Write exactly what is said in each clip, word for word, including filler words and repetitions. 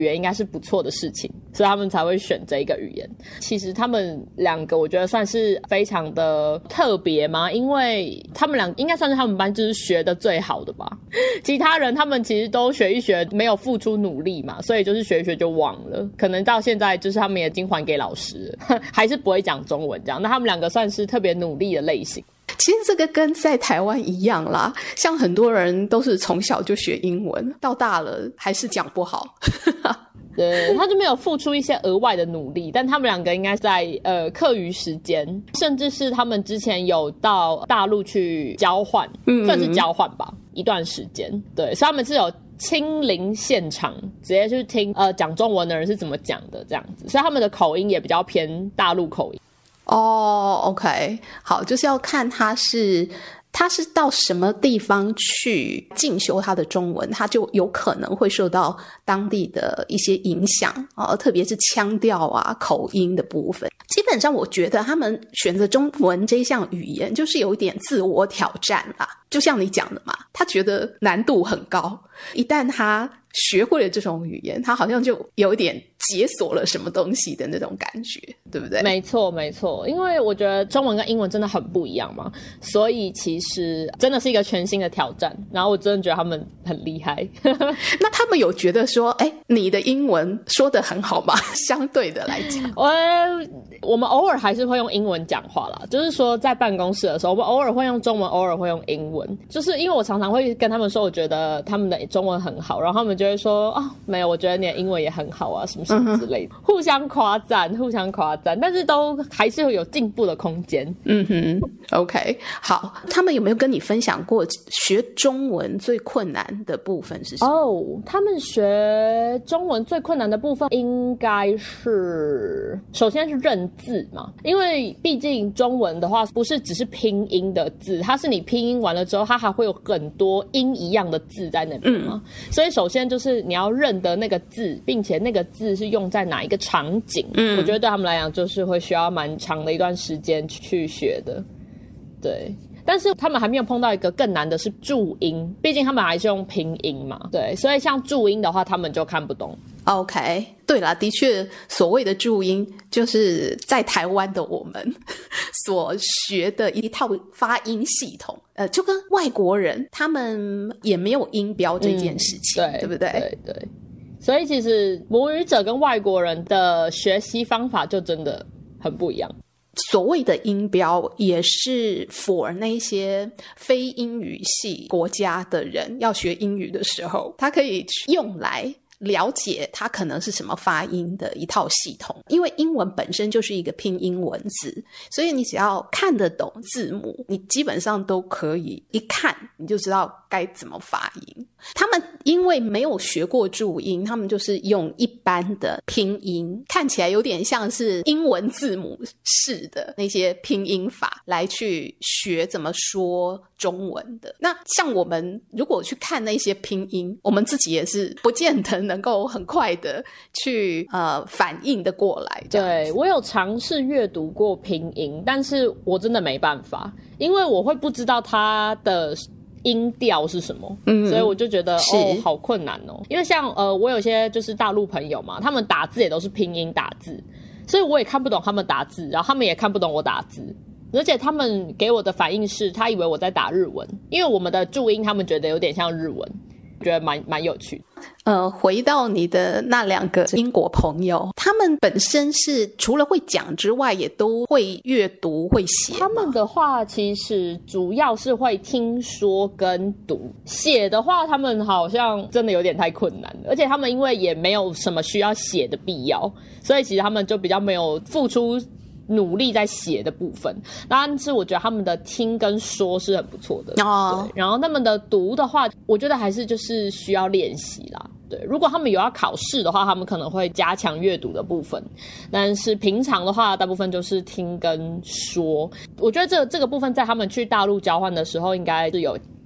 语言应该是不错的事情，所以他们才会选这一个语言。其实他们两个我觉得算是非常的特别嘛，因为他们俩应该算是他们班就是学的最好的吧。其他人他们其实都学一学，没有付出努力嘛，所以就是学一学就忘了，可能到现在就是他们也已经还给老师了还是不会讲中文这样。那他们两个算是特别努力的类型。 其实这个跟在台湾一样啦，像很多人都是从小就学英文，到大了还是讲不好对，他就没有付出一些额外的努力，但他们两个应该在呃课余时间，甚至是他们之前有到大陆去交换，嗯，算是交换吧，一段时间。对，所以他们是有亲临现场，直接去听呃讲中文的人是怎么讲的这样子，所以他们的口音也比较偏大陆口音。 哦、oh, OK， 好，就是要看他是他是到什么地方去进修他的中文，他就有可能会受到当地的一些影响啊，特别是腔调啊、口音的部分。基本上我觉得他们选择中文这一项语言就是有一点自我挑战啦，就像你讲的嘛，他觉得难度很高，一旦他学会了这种语言，他好像就有一点解锁了什么东西的那种感觉，对不对？没错没错，因为我觉得中文跟英文真的很不一样嘛，所以其实真的是一个全新的挑战，然后我真的觉得他们很厉害那他们有觉得说哎，你的英文说得很好吗？相对的来讲我我们偶尔还是会用英文讲话啦，就是说在办公室的时候我们偶尔会用中文，偶尔会用英文，就是因为我常常会跟他们说我觉得他们的中文很好，然后他们就会说啊、哦，没有，我觉得你的英文也很好啊，什么什么之类的，嗯、互相夸赞，互相夸赞，但是都还是会有进步的空间。 嗯哼 ，OK， 好，他们有没有跟你分享过学中文最困难的部分是什么？ 哦、oh, 他们学中文最困难的部分应该是，首先是认字嘛，因为毕竟中文的话不是只是拼音的字，它是你拼音完了之后，它还会有很多音一样的字在那边嘛、嗯，所以首先就是你要认得那个字，并且那个字是用在哪一个场景，嗯，我觉得对他们来讲就是会需要蛮长的一段时间去学的，对。但是他们还没有碰到一个更难的是注音，毕竟他们还是用拼音嘛，对，所以像注音的话他们就看不懂。 OK， 对啦，的确所谓的注音就是在台湾的我们所学的一套发音系统，呃，就跟外国人他们也没有音标这件事情、嗯、对, 对不对？ 对对，所以其实母语者跟外国人的学习方法就真的很不一样。 所谓的音标也是 for 那些非英语系国家的人要学英语的时候，他可以用来了解它可能是什么发音的一套系统，因为英文本身就是一个拼音文字，所以你只要看得懂字母，你基本上都可以一看你就知道该怎么发音。他们因为没有学过注音，他们就是用一般的拼音，看起来有点像是英文字母式的那些拼音法来去学怎么说中文的。那像我们如果去看那些拼音，我们自己也是不见得能够很快的去呃反应的过来。 对，我有尝试阅读过拼音，但是我真的没办法，因为我会不知道它的音调是什么、嗯、所以我就觉得哦好困难哦。因为像呃我有些就是大陆朋友嘛，他们打字也都是拼音打字，所以我也看不懂他们打字，然后他们也看不懂我打字，而且他们给我的反应是他以为我在打日文，因为我们的注音他们觉得有点像日文，觉得蛮蛮有趣的。 呃，回到你的那两个英国朋友，他们本身是除了会讲之外，也都会阅读会写吗？ 他们的话其实主要是会听说跟读，写的话他们好像真的有点太困难了，而且他们因为也没有什么需要写的必要，所以其实他们就比较没有付出努力在写的部分。但是我觉得他们的听跟说是很不错的、oh. 对，然后他们的读的话我觉得还是就是需要练习啦。对，如果他们有要考试的话，他们可能会加强阅读的部分，但是平常的话大部分就是听跟说。我觉得这这个部分在他们去大陆交换的时候应该是有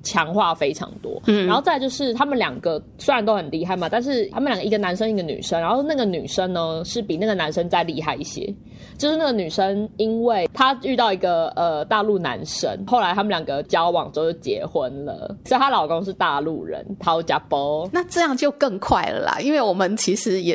强化非常多。 嗯， 然后再来就是他们两个虽然都很厉害嘛，但是他们两个一个男生一个女生，然后那个女生呢是比那个男生再厉害一些。就是那个女生，因为她遇到一个呃大陆男生，后来他们两个交往之后就结婚了，所以她老公是大陆人，陶家波。 那这样就更快了啦，因为我们其实也